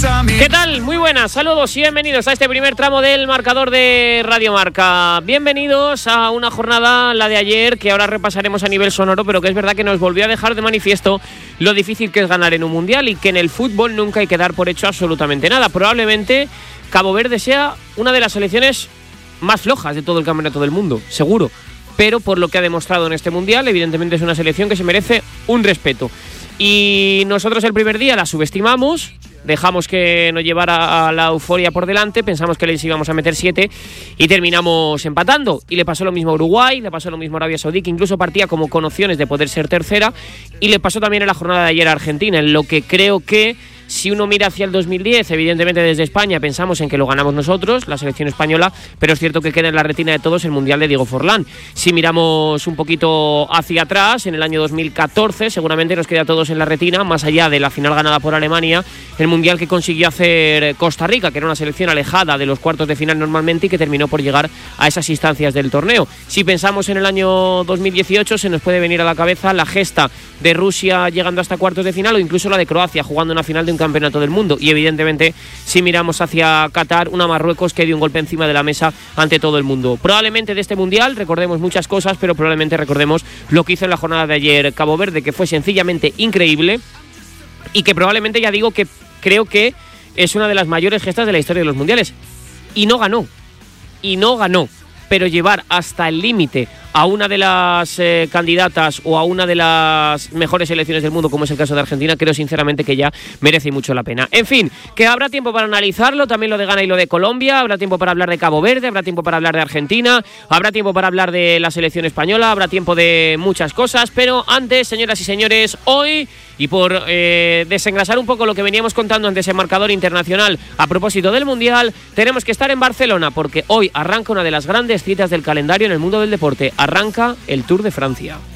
¿Qué tal? Muy buenas, saludos y bienvenidos a este primer tramo del marcador de Radio Marca. Bienvenidos a una jornada, la de ayer, que ahora repasaremos a nivel sonoro, pero que es verdad que nos volvió a dejar de manifiesto lo difícil que es ganar en un mundial y que en el fútbol nunca hay que dar por hecho absolutamente nada. Probablemente Cabo Verde sea una de las selecciones más flojas de todo el campeonato del mundo, seguro. Pero por lo que ha demostrado en este mundial, evidentemente es una selección que se merece un respeto. Y nosotros el primer día la subestimamos, dejamos que nos llevara a la euforia por delante, pensamos que les íbamos a meter 7 y terminamos empatando. Y le pasó lo mismo a Uruguay, le pasó lo mismo a Arabia Saudí, que incluso partía como con opciones de poder ser tercera, y le pasó también en la jornada de ayer a Argentina, en lo que creo que, si uno mira hacia el 2010, evidentemente desde España pensamos en que lo ganamos nosotros, la selección española, pero es cierto que queda en la retina de todos el Mundial de Diego Forlán. Si miramos un poquito hacia atrás, en el año 2014, seguramente nos queda a todos en la retina, más allá de la final ganada por Alemania, el Mundial que consiguió hacer Costa Rica, que era una selección alejada de los cuartos de final normalmente y que terminó por llegar a esas instancias del torneo. Si pensamos en el año 2018, se nos puede venir a la cabeza la gesta de Rusia llegando hasta cuartos de final o incluso la de Croacia jugando una final de un campeonato del mundo. Y evidentemente, si miramos hacia Qatar, una Marruecos que dio un golpe encima de la mesa ante todo el mundo. Probablemente de este mundial recordemos muchas cosas, pero probablemente recordemos lo que hizo en la jornada de ayer Cabo Verde, que fue sencillamente increíble y que probablemente, ya digo, que creo que es una de las mayores gestas de la historia de los mundiales. Y no ganó, pero llevar hasta el límite a una de las candidatas o a una de las mejores selecciones del mundo, como es el caso de Argentina, creo sinceramente que ya merece mucho la pena. En fin, que habrá tiempo para analizarlo, también lo de Ghana y lo de Colombia, habrá tiempo para hablar de Cabo Verde, habrá tiempo para hablar de Argentina, habrá tiempo para hablar de la selección española, habrá tiempo de muchas cosas, pero antes, señoras y señores, hoy, y por desengrasar un poco lo que veníamos contando antes en marcador internacional a propósito del Mundial, tenemos que estar en Barcelona, porque hoy arranca una de las grandes citas del calendario en el mundo del deporte. Arranca el Tour de Francia.